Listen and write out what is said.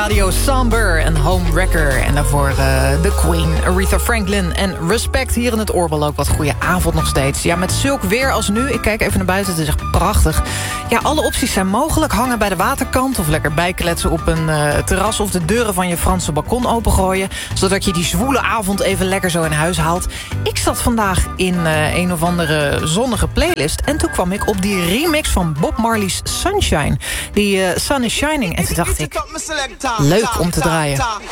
radio Somber en Homewrecker. En daarvoor The Queen, Aretha Franklin en Respect hier in het oorbal ook. Wat goede avond nog steeds. Ja, met zulk weer als nu. Ik kijk even naar buiten, het is echt prachtig. Ja, alle opties zijn mogelijk. Hangen bij de waterkant of lekker bijkletsen op een terras... of de deuren van je Franse balkon opengooien... zodat je die zwoele avond even lekker zo in huis haalt. Ik zat vandaag in een of andere zonnige playlist... en toen kwam ik op die remix van Bob Marley's Sunshine. Die Sun is Shining. En toen dacht ik, leuk om te draaien.